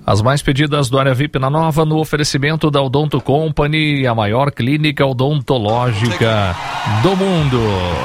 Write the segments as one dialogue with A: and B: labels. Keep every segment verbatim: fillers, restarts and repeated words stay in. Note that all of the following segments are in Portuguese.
A: As mais pedidas do Área V I P na Nova, no oferecimento da Odonto Company, a maior clínica odontológica do mundo.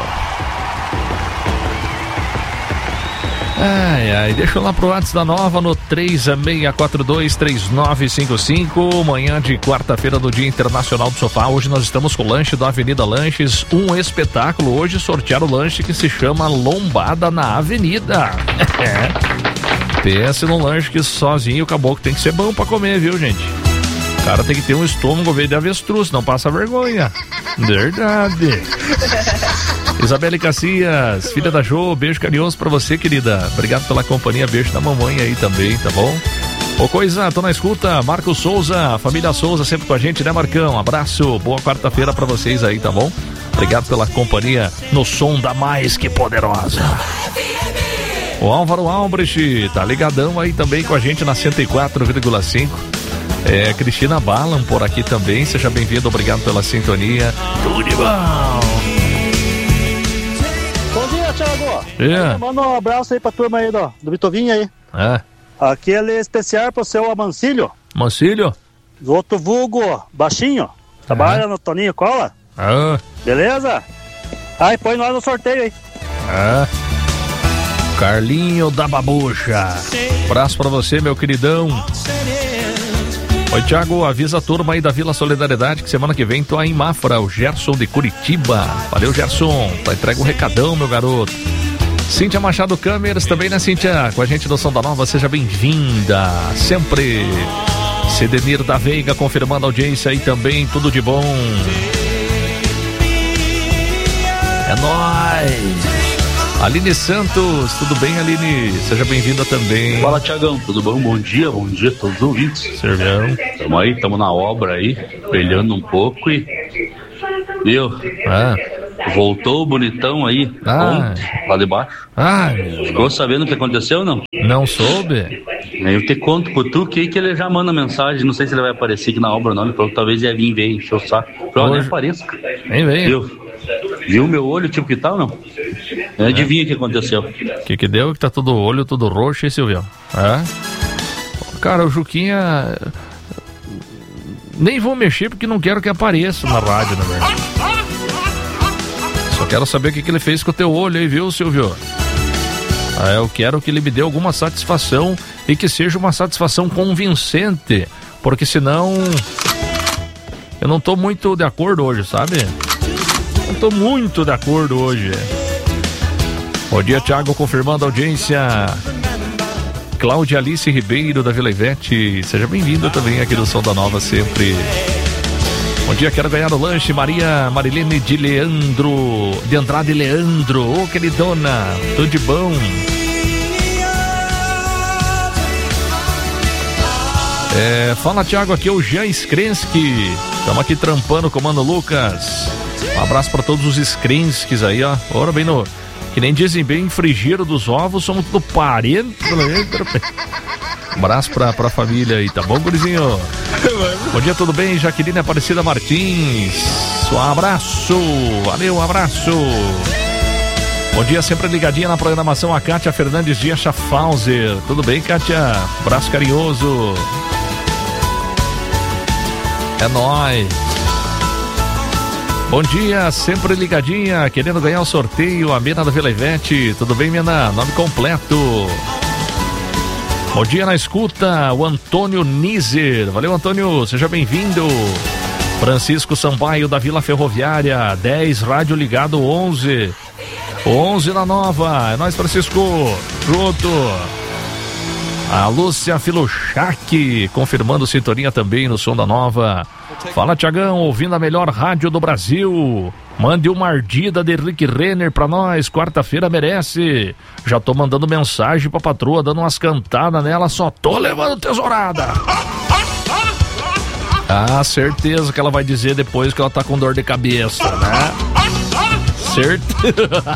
A: Ai, ai, deixa eu lá pro WhatsApp da Nova no três seis quatro dois, três nove cinco cinco. Manhã de quarta-feira do Dia Internacional do Sofá. Hoje nós estamos com o lanche da Avenida Lanches, um espetáculo. Hoje sortear o lanche que se chama Lombada na Avenida. É. Pense num lanche que sozinho o caboclo tem que ser bom pra comer, viu, gente? O cara tem que ter um estômago veio de avestruz, não passa vergonha. Verdade. Isabelle Cacias, filha da Jo, beijo carinhoso pra você, querida. Obrigado pela companhia, beijo da mamãe aí também, tá bom? Ô coisa, tô na escuta, Marcos Souza, família Souza sempre com a gente, né, Marcão? Abraço, boa quarta-feira pra vocês aí, tá bom? Obrigado pela companhia no som da mais que poderosa. O Álvaro Albrecht tá ligadão aí também com a gente na cento e quatro vírgula cinco. É, Cristina Balan por aqui também, seja bem-vindo, obrigado pela sintonia. Tudo de bom.
B: Bom dia, Thiago.
A: É.
B: Manda um abraço aí pra turma aí do, do Bitovinho aí.
A: É.
B: Aquele especial pro seu Amancílio.
A: Mancílio?
B: Do outro vulgo, baixinho. Trabalha é. no Toninho Cola.
A: Ah.
B: Beleza? Aí põe nós no sorteio aí.
A: Ah. Carlinho da Babucha. Abraço pra você, meu queridão. Oi, Thiago, avisa a turma aí da Vila Solidariedade que semana que vem tô aí em Mafra, o Gerson de Curitiba. Valeu, Gerson. Tá entrega um recadão, meu garoto. Cíntia Machado Câmeras também, né, Cíntia? Com a gente no Som da Nova, seja bem-vinda. Sempre. Cedenir da Veiga confirmando a audiência aí também, tudo de bom. É nóis. Aline Santos, tudo bem, Aline? Seja bem-vinda também.
C: Fala, Tiagão, tudo bom? Bom dia, bom dia a todos os ouvintes.
A: Servão.
C: Tamo aí, tamo na obra aí, brilhando um pouco e... Viu?
A: Ah.
C: Voltou o bonitão aí,
A: ah.
C: ontem, lá de baixo.
A: Ah.
C: Ficou sabendo o que aconteceu ou não?
A: Não soube.
C: Eu te conto pro tu que, que ele já manda mensagem, não sei se ele vai aparecer aqui na obra ou não, ele falou que talvez ia vir ver, encher o saco. Falou, nem apareça.
A: Nem vem.
C: Viu? Viu meu olho, tipo que tal, não? É. Adivinha o que aconteceu.
A: O que que deu? Que tá todo olho, todo roxo, hein, Silvio? É? Cara, o Juquinha... Nem vou mexer porque não quero que apareça na rádio, na verdade. Só quero saber o que que ele fez com o teu olho aí, viu, Silvio? Ah, eu quero que ele me dê alguma satisfação e que seja uma satisfação convincente, porque senão... Eu não tô muito de acordo hoje, sabe? Eu tô muito de acordo hoje. Bom dia, Thiago, confirmando a audiência. Cláudia Alice Ribeiro da Vila Ivete, seja bem-vinda também aqui do Som da Nova sempre. Bom dia, quero ganhar o lanche. Maria Marilene de Leandro, de Andrade Leandro, ô, oh, queridona, tudo de bom. É, fala, Thiago, aqui é o Jean Skrensky. Estamos aqui trampando com o Mano Lucas. Um abraço para todos os Skrenskys aí, ó. Ora, bem no... Que nem dizem bem, frigideiro dos ovos, somos tudo parente. Um abraço pra, pra família aí, tá bom, gurizinho? Bom dia, tudo bem? Jaqueline Aparecida Martins. Um abraço, valeu, um abraço. Bom dia, sempre ligadinha na programação, a Kátia Fernandes de Schaffhauser. Tudo bem, Kátia? Abraço carinhoso. É nóis. Bom dia, sempre ligadinha, querendo ganhar o sorteio, a Mena da Vila Ivete. Tudo bem, Mena? Nome completo. Bom dia na escuta, o Antônio Nizer. Valeu, Antônio, seja bem-vindo. Francisco Sampaio da Vila Ferroviária, dez, rádio ligado, onze. onze na Nova, é nóis, Francisco. Junto. A Lúcia Filuchac, confirmando sintonia também no Som da Nova. Fala, Tiagão, ouvindo a melhor rádio do Brasil. Mande uma ardida de Rick Renner pra nós, quarta-feira merece. Já tô mandando mensagem pra patroa, dando umas cantadas nela, só tô levando tesourada. Ah, certeza que ela vai dizer depois que ela tá com dor de cabeça, né? Certeza.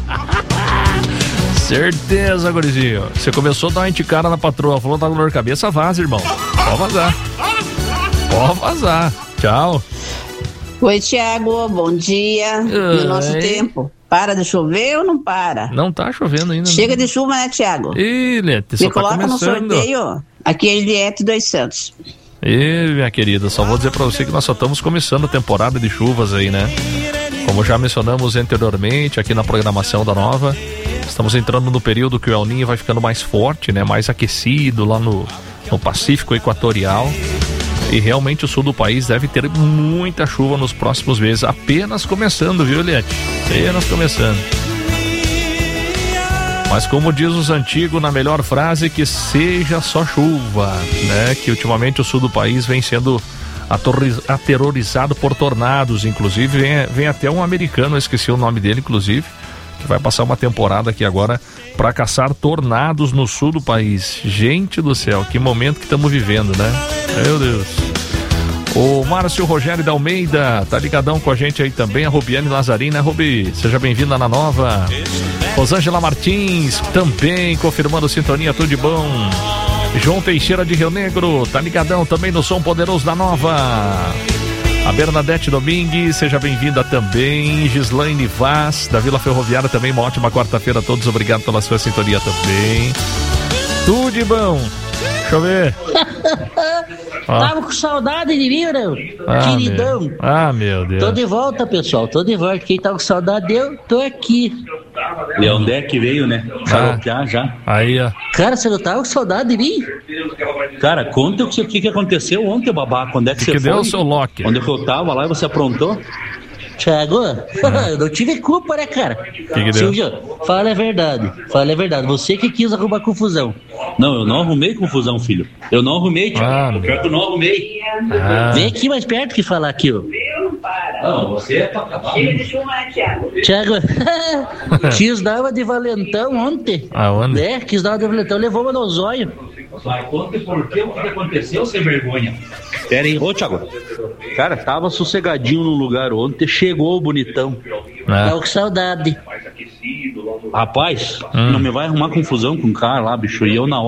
A: Certeza, gurizinho. Você começou a dar uma enticada na patroa, falou que tá com dor de cabeça, vaza, irmão. Pode vazar. Pode vazar. Tchau.
D: Oi, Thiago, bom dia.
A: Oi.
D: No nosso tempo, Para de chover ou não para?
A: Não tá chovendo ainda.
D: Chega
A: né?
D: de chuva, né, Thiago?
A: Ih, Lete, só
D: Me
A: tá
D: coloca
A: começando.
D: no sorteio. Aqui é Eliette dos Santos.
A: Ih, minha querida, só vou dizer pra você que nós só estamos começando a temporada de chuvas aí, né? Como já mencionamos anteriormente aqui na programação da Nova, estamos entrando no período que o El Niño vai ficando mais forte, né? Mais aquecido lá no, no Pacífico Equatorial. E realmente o sul do país deve ter muita chuva nos próximos meses. Apenas começando, viu, Eliette? Apenas começando. Mas como diz os antigos na melhor frase, que seja só chuva, né? Que ultimamente o sul do país vem sendo aterrorizado por tornados, inclusive vem, vem até um americano, eu esqueci o nome dele, inclusive, que vai passar uma temporada aqui agora para caçar tornados no sul do país. Gente do céu, que momento que estamos vivendo, né? Meu Deus. O Márcio Rogério da Almeida tá ligadão com a gente aí também, a Rubiane Lazarina. Rubi, seja bem-vinda na Nova. Rosângela Martins também confirmando sintonia, tudo de bom. João Teixeira de Rio Negro tá ligadão também no Som Poderoso da Nova. A Bernadette Domingues, seja bem-vinda também. Gislaine Vaz da Vila Ferroviária também, uma ótima quarta-feira a todos, obrigado pela sua sintonia também. Tudo de bom. Deixa eu ver.
E: Tava com saudade de mim, não?
A: Ah,
E: Queridão.
A: Meu. Ah, meu Deus.
E: Tô de volta, pessoal. Tô de volta. Quem tava com saudade, eu tô aqui.
C: Leão Deck veio, né? Xaropear já.
A: Aí, ó.
E: Cara, você não tava com saudade de mim?
C: Cara, conta o que, que, que aconteceu ontem, babá. Quando é que,
A: que
C: você
A: que
C: foi?
A: deu o seu Loki?
C: Onde é que eu tava lá e você aprontou?
E: Thiago, eu não tive culpa, né, cara?
A: Que que deu?
E: Silvio, fala a verdade. Fala a verdade. Você que quis arrumar confusão.
C: Não, eu não arrumei confusão, filho. Eu não arrumei, tio.
A: Ah,
C: Pior que eu não arrumei.
A: Ah.
E: Vem aqui mais perto que falar aqui, ó.
C: Não, você é pra acabar.
E: Thiago, quis dar uma de valentão ontem.
A: Aonde?
E: É, quis dar uma de valentão, levou uma no zóio.
C: Vai, conta por quê, o que aconteceu, sem vergonha. Pera aí, ô Thiago. Cara, tava sossegadinho no lugar ontem, chegou o bonitão.
A: É.
E: Tava com saudade.
C: Rapaz,
A: Hum.
C: não me vai arrumar confusão com o cara lá, bicho. E eu na hora.